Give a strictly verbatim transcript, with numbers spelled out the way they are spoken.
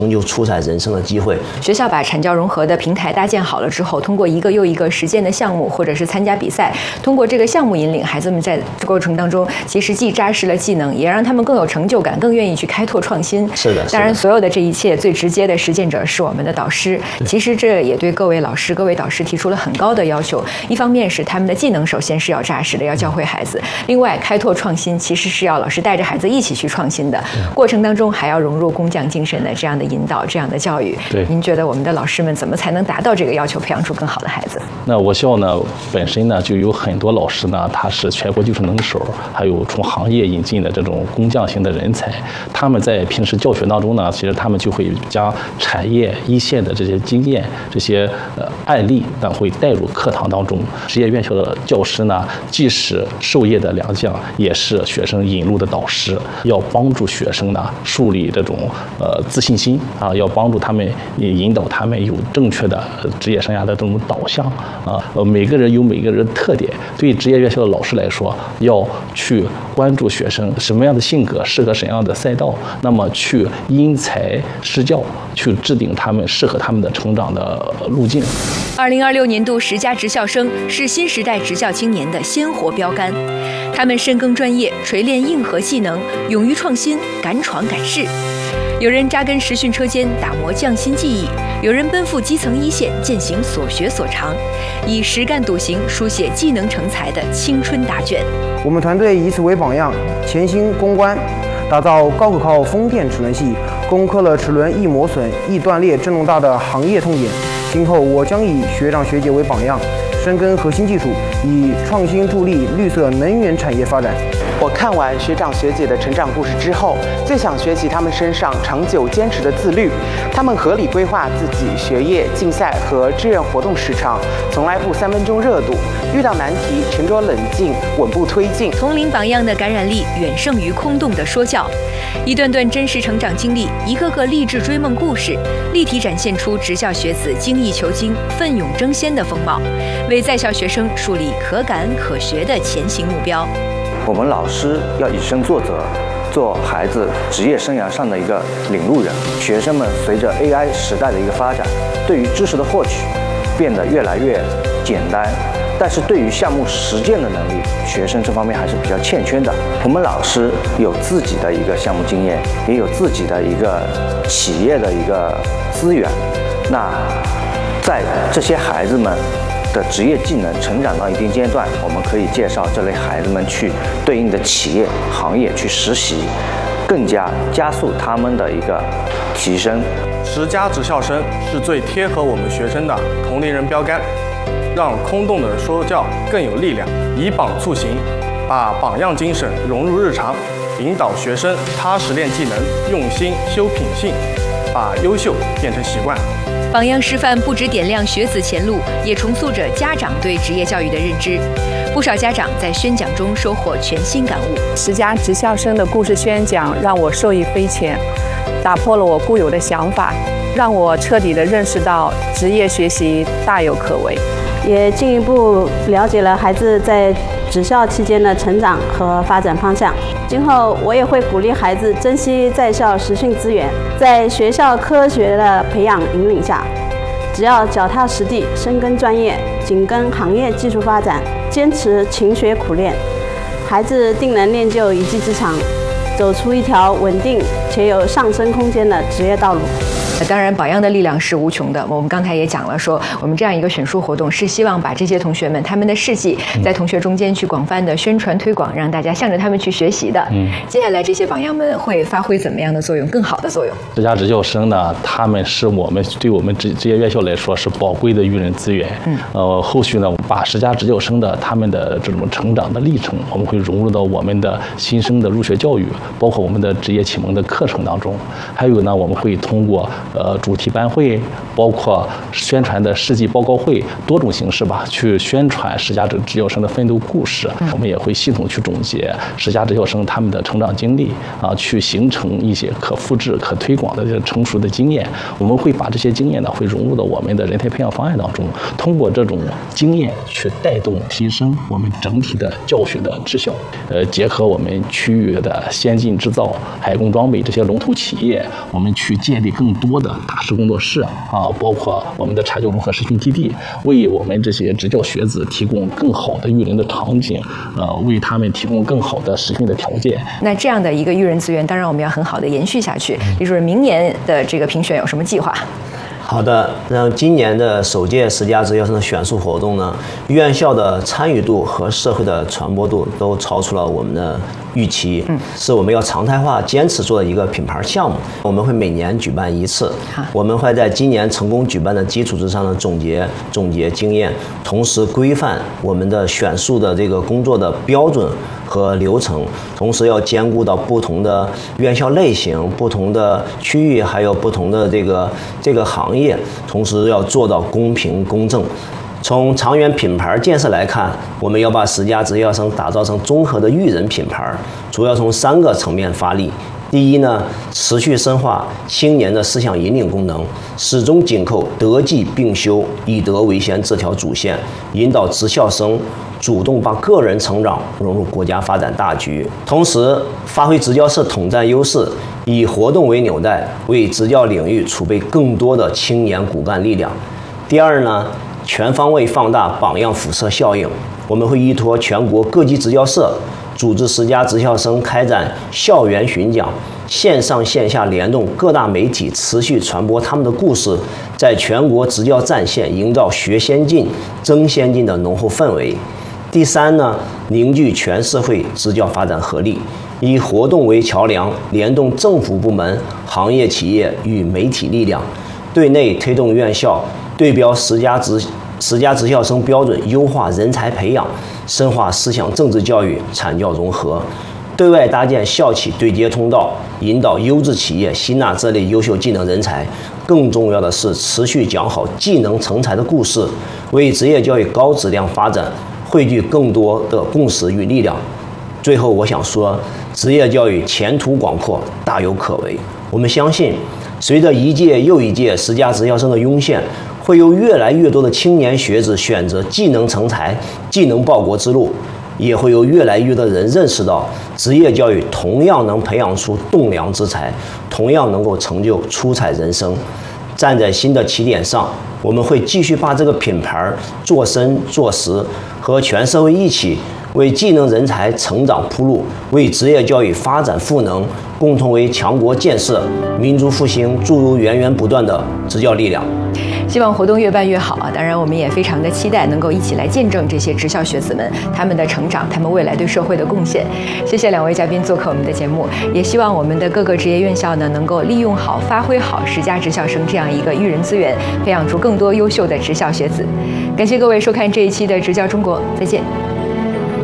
有出彩人生的机会。 学校把产教融合的平台搭建好了之后，通过一个又一个实践的项目，或者是参加比赛，通过这个项目引领孩子们在过程当中，其实既扎实了技能，也让他们更有成就感，更愿意去开拓创新。 是的， 当然，所有的这一切最直接的实践者是我们的导师。其实这也对各位老师、各位导师提出了很高的要求。一方面是他们的技能首先是要扎实的，要教会孩子；另外，开拓创新其实是要老师带着孩子一起去创新的。过程当中还要融入工匠精神的这样的引导、这样的教育。 对， 您觉得我们的老师们怎么才能达到这个要求，培养出更好的孩子？ 那我校呢本身呢就有很多老师呢，他是全国技术能手，还有从行业引进的这种工匠型的人才。他们在平时教学当中呢，其实他们就会将产业一线的这些经验、这些呃案例呢，会带入课堂当中。职业院校的教师呢，既是授业的良将，也是学生引路的导师，要帮助学生呢树立这种呃自信心啊，要帮助他们引导他们有正确的职业生涯的这种导向啊。呃，每个人有每个人的特点，对职业院校的老师来说，要去关注学生什么样的性格适合什么样的赛道，那么去因材施教，去制定他们适合他们的成长的路径。 二零二六年度十佳职校生是新时代职教青年的鲜活标杆，他们深耕专业，锤炼硬核技能，勇于创新，敢闯敢试。有人扎根实训车间，打磨匠心技艺；有人奔赴基层一线，践行所学所长，以实干笃行书写技能成才的青春答卷。 我们团队以此为榜样，潜心攻关，打造高可靠风电齿轮系，攻克了齿轮易磨损、易断裂、震动大的行业痛点。今后我将以学长学姐为榜样，深耕核心技术，以创新助力绿色能源产业发展。 我看完学长学姐的成长故事之后，最想学习他们身上长久坚持的自律。他们合理规划自己学业、竞赛和志愿活动时长，从来不三分钟热度。遇到难题，沉着冷静，稳步推进。 同龄榜样的感染力远胜于空洞的说教。一段段真实成长经历，一个个励志追梦故事，立体展现出职校学子精益求精、奋勇争先的风貌，为在校学生树立可感可学的前行目标。 我们老师要以身作则，做孩子职业生涯上的一个领路人。学生们随着 A I 时代的一个发展，对于知识的获取变得越来越简单，但是对于项目实践的能力，学生这方面还是比较欠缺的。我们老师有自己的一个项目经验，也有自己的一个企业的一个资源。那在这些孩子们的职业技能成长到一定阶段，我们可以介绍这类孩子们去对应的企业行业去实习，更加加速他们的一个提升。 十佳职校生是最贴合我们学生的同龄人标杆，让空洞的说教更有力量，以榜促行，把榜样精神融入日常，引导学生踏实练技能，用心修品性，把优秀变成习惯。 榜样示范不只点亮学子前路，也重塑着家长对职业教育的认知。不少家长在宣讲中收获全新感悟。 十佳职校生的故事宣讲让我受益匪浅，打破了我固有的想法，让我彻底地认识到职业学习大有可为， 也进一步了解了孩子在职校期间的成长和发展方向。今后我也会鼓励孩子珍惜在校实训资源，在学校科学的培养引领下，只要脚踏实地、深耕专业、紧跟行业技术发展，坚持勤学苦练，孩子定能练就一技之长，走出一条稳定且有上升空间的职业道路。 当然，榜样的力量是无穷的。我们刚才也讲了说，我们这样一个选书活动是希望把这些同学们他们的事迹在同学中间去广泛的宣传推广，让大家向着他们去学习的。嗯，接下来这些榜样们会发挥怎么样的作用？更好的作用。 十佳职校生呢，他们是我们对我们职职业院校来说是宝贵的育人资源。嗯，呃，后续呢，把十佳职校生的他们的这种成长的历程，我们会融入到我们的新生的入学教育，包括我们的职业启蒙的课程当中。还有呢，我们会通过呃主题班会，包括宣传的事迹报告会，多种形式吧，去宣传十佳职校生的奋斗故事。我们也会系统去总结十佳职校生他们的成长经历啊，去形成一些可复制、可推广的这成熟的经验。我们会把这些经验呢，会融入到我们的人才培养方案当中，通过这种经验去带动提升我们整体的教学的质效。呃，结合我们区域的先进进制造、海工装备这些龙头企业，我们去建立更多的大师工作室啊，包括我们的产教融合实训基地，为我们这些执教学子提供更好的育人的场景，呃，为他们提供更好的实训的条件。 那这样的一个育人资源，当然我们要很好的延续下去。李主任，明年的这个评选有什么计划？ 好的，那今年的首届十佳职校生的选树活动呢，院校的参与度和社会的传播度都超出了我们的预期，嗯，是我们要常态化坚持做的一个品牌项目。我们会每年举办一次，我们会在今年成功举办的基础之上呢总结总结经验，同时规范我们的选树的这个工作的标准和流程，同时要兼顾到不同的院校类型、不同的区域，还有不同的这个这个行业，同时要做到公平公正。从长远品牌建设来看，我们要把十佳职校生打造成综合的育人品牌，主要从三个层面发力。第一呢，持续深化青年的思想引领功能，始终紧扣德技并修、以德为先这条主线，引导职校生主动把个人成长融入国家发展大局，同时发挥职教社统战优势，以活动为纽带，为职教领域储备更多的青年骨干力量。第二呢，全方位放大榜样辐射效应，我们会依托全国各级职教社，组织十佳职校生开展校园巡讲，线上线下联动各大媒体，持续传播他们的故事，在全国职教战线营造学先进、争先进的浓厚氛围。第三呢，凝聚全社会职教发展合力，以活动为桥梁，联动政府部门、行业企业与媒体力量，对内推动院校对标十佳职十佳职校生标准，优化人才培养，深化思想政治教育产教融合，对外搭建校企对接通道，引导优质企业吸纳这类优秀技能人才。更重要的是，持续讲好技能成才的故事，为职业教育高质量发展汇聚更多的共识与力量。最后，我想说，职业教育前途广阔，大有可为。我们相信，随着一届又一届十佳职校生的涌现，会有越来越多的青年学子选择技能成才、技能报国之路，也会有越来越多的人认识到，职业教育同样能培养出栋梁之才，同样能够成就出彩人生。站在新的起点上，我们会继续把这个品牌做深做实，和全社会一起为技能人才成长铺路，为职业教育发展赋能，共同为强国建设、民族复兴注入源源不断的职教力量。 希望活动越办越好啊！当然，我们也非常的期待能够一起来见证这些职校学子们他们的成长，他们未来对社会的贡献。谢谢两位嘉宾做客我们的节目，也希望我们的各个职业院校呢能够利用好、发挥好十佳职校生这样一个育人资源，培养出更多优秀的职校学子。感谢各位收看这一期的职教中国，再见。